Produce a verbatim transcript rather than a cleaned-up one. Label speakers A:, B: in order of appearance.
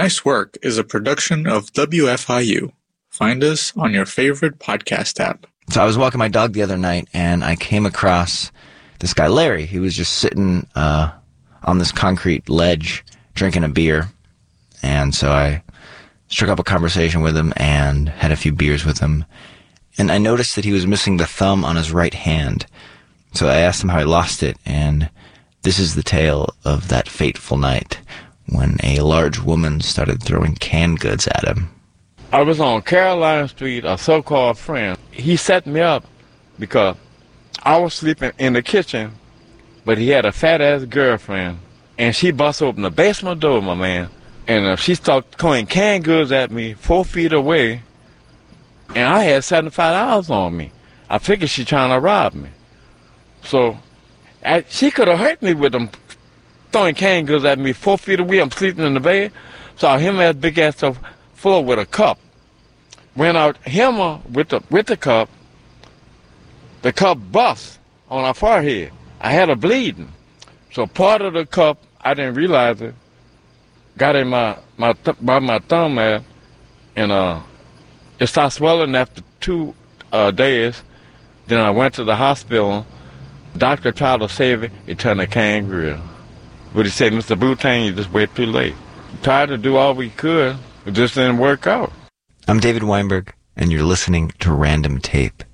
A: Nice Work is a production of W F I U. Find us on your favorite podcast app.
B: So I was walking my dog the other night, and I came across this guy, Larry. He was just sitting uh, on this concrete ledge drinking a beer. And so I struck up a conversation with him and had a few beers with him. And I noticed that he was missing the thumb on his right hand. So I asked him how he lost it, and this is the tale of that fateful night when a large woman started throwing canned goods at him.
C: I was on Caroline Street, a so-called friend. He set me up because I was sleeping in the kitchen, but he had a fat-ass girlfriend, and she bust open the basement door, my man, and uh, she started throwing canned goods at me four feet away, and I had seventy-five dollars on me. I figured she trying to rob me. So I, she could have hurt me with them throwing canned goods at me four feet away. I'm sleeping in the bed. So I hit him at big ass stuff floor with a cup. When I hit her with the with the cup, the cup bust on her forehead. I had her bleeding. So part of the cup, I didn't realize it, got in my my th- by my thumb there, and uh, it started swelling after two uh, days. Then I went to the hospital. Doctor tried to save it. It turned a kangaroo. But he said, Mister Boutin, you just wait too late. Tried to do all we could. It just didn't work out.
B: I'm David Weinberg, and you're listening to Random Tape.